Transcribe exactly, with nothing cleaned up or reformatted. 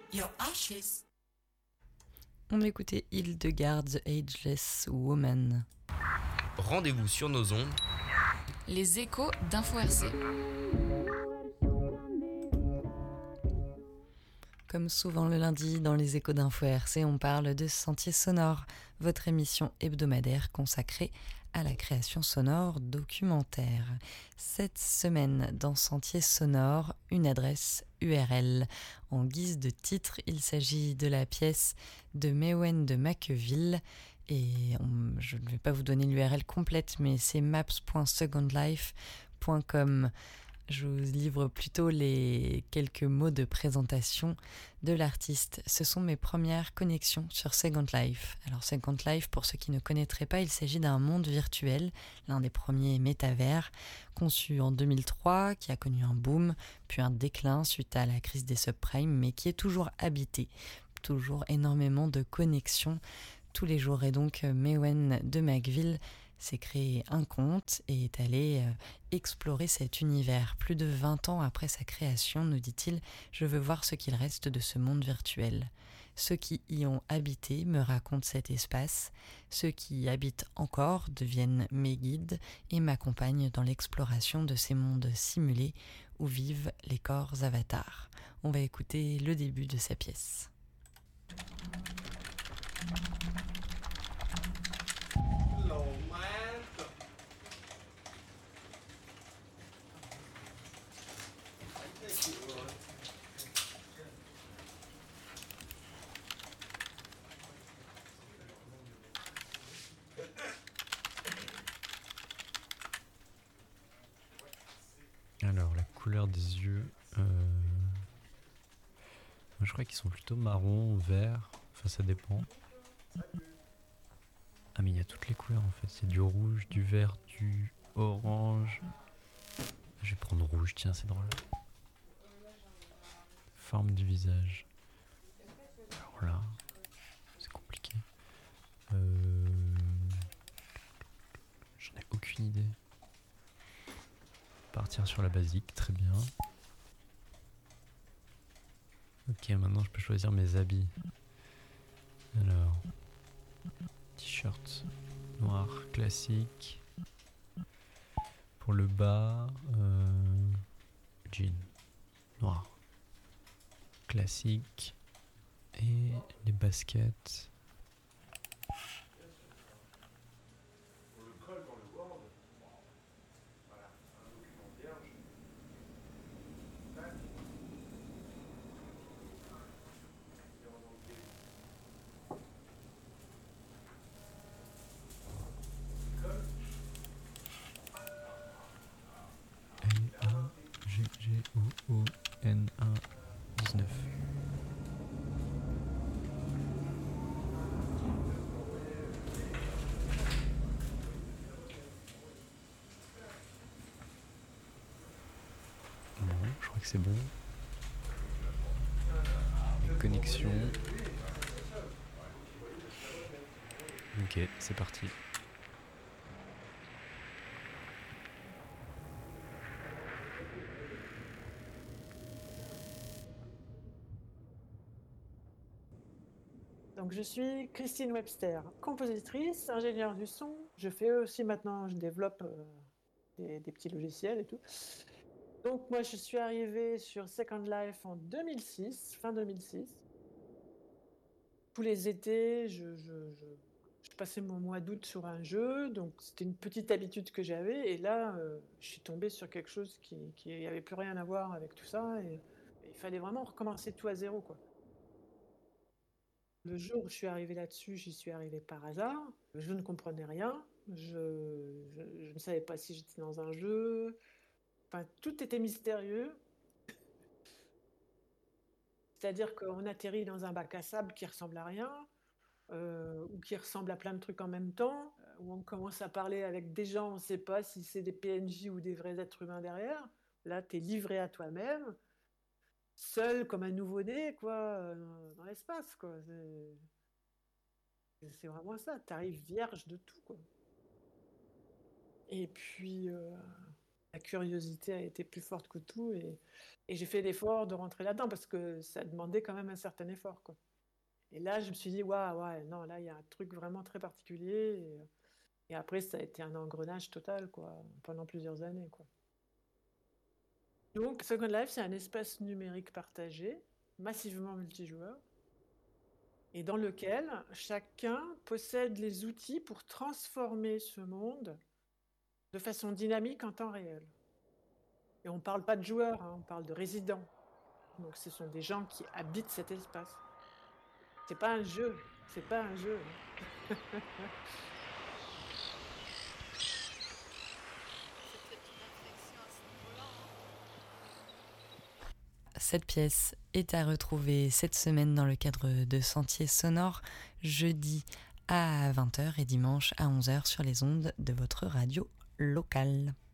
Your ashes. On écoutait Hildegard the Ageless Woman. Rendez-vous sur nos ondes. Les échos d'Info R C. Comme souvent le lundi dans les échos d'Info R C, on parle de Sentiers sonores, votre émission hebdomadaire consacrée à la création sonore documentaire. Cette semaine, dans Sentiers sonores, une adresse U R L. En guise de titre, il s'agit de la pièce de Mewen de Maqueville. Et on, je ne vais pas vous donner l'U R L complète, mais c'est maps point second life point com. Je vous livre plutôt les quelques mots de présentation de l'artiste. Ce sont mes premières connexions sur Second Life. Alors Second Life, pour ceux qui ne connaîtraient pas, il s'agit d'un monde virtuel, l'un des premiers métavers, conçu en deux mille trois, qui a connu un boom, puis un déclin suite à la crise des subprimes, mais qui est toujours habité. Toujours énormément de connexions tous les jours. Et donc Mewen de Maqueville s'est créé un compte et est allé euh, explorer cet univers. Plus de vingt ans après sa création, nous dit-il, je veux voir ce qu'il reste de ce monde virtuel. Ceux qui y ont habité me racontent cet espace. Ceux qui y habitent encore deviennent mes guides et m'accompagnent dans l'exploration de ces mondes simulés où vivent les corps avatars. On va écouter le début de sa pièce. Alors, la couleur des yeux, euh... moi, je crois qu'ils sont plutôt marron, vert, enfin ça dépend. Ah mais il y a toutes les couleurs en fait, c'est du rouge, du vert, du orange. Je vais prendre rouge, tiens c'est drôle. Forme du visage. Alors là, c'est compliqué. Euh... J'en ai aucune idée. Partir sur la basique, très bien. Ok, maintenant je peux choisir mes habits. Alors, t-shirt noir classique. Pour le bas, euh, jean noir classique. Et les baskets. G G O O N un dix-neuf. Bon, je crois que c'est bon. Connexion. Ok, c'est parti. Donc je suis Christine Webster, compositrice, ingénieure du son. Je fais aussi maintenant, je développe euh, des, des petits logiciels et tout. Donc moi je suis arrivée sur Second Life en deux mille six, fin deux mille six. Tous les étés, je, je, je, je passais mon mois d'août sur un jeu, donc c'était une petite habitude que j'avais. Et là, euh, je suis tombée sur quelque chose qui qui avait plus rien à voir avec tout ça. Et, et il fallait vraiment recommencer tout à zéro, quoi. Le jour où je suis arrivée là-dessus, j'y suis arrivée par hasard. Je ne comprenais rien. Je, je, je ne savais pas si j'étais dans un jeu. Enfin, tout était mystérieux. C'est-à-dire qu'on atterrit dans un bac à sable qui ressemble à rien, euh, ou qui ressemble à plein de trucs en même temps, euh, où on commence à parler avec des gens, on ne sait pas si c'est des P N J ou des vrais êtres humains derrière. Là, tu es livré à toi-même, seul comme un nouveau-né, quoi, euh, dans l'espace, quoi. C'est... C'est vraiment ça, t'arrives vierge de tout, quoi. Et puis, euh, la curiosité a été plus forte que tout et, et j'ai fait l'effort de rentrer là-dedans parce que ça demandait quand même un certain effort, quoi. Et là, je me suis dit, waouh, ouais, non, là, il y a un truc vraiment très particulier. Et, et après, ça a été un engrenage total, quoi, pendant plusieurs années, quoi. Donc, Second Life, c'est un espace numérique partagé, massivement multijoueur, et dans lequel chacun possède les outils pour transformer ce monde de façon dynamique en temps réel. Et on ne parle pas de joueurs, hein, on parle de résidents. Donc ce sont des gens qui habitent cet espace. C'est pas un jeu, c'est pas un jeu. Cette pièce est à retrouver cette semaine dans le cadre de Sentiers sonores, jeudi à vingt heures et dimanche à onze heures sur les ondes de votre radio locale.